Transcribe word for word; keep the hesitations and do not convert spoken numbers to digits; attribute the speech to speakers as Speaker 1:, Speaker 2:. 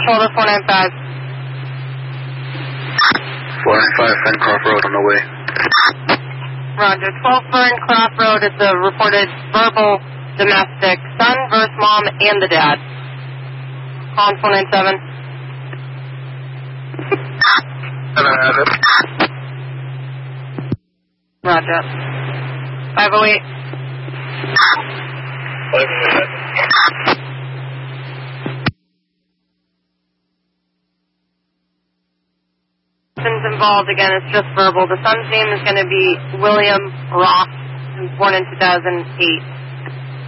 Speaker 1: Shoulder four nine five.
Speaker 2: four nine five, Fencroft Road on the way.
Speaker 1: Roger. twelve Ferncroft Road is the reported verbal domestic. Son versus mom and the dad. Calling four nine seven.
Speaker 2: seven have it.
Speaker 1: Roger. five oh eight.
Speaker 2: five oh eight.
Speaker 1: Involved again, it's just verbal. The son's name is going to be William Ross, born in two thousand eight.